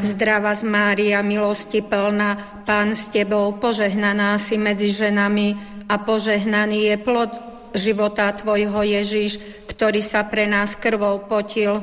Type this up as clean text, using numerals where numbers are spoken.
zdravá z Mária, milosti plná, Pán s tebou, požehnaná si medzi ženami a požehnaný je plod života tvojho Ježiš, ktorý sa pre nás krvou potil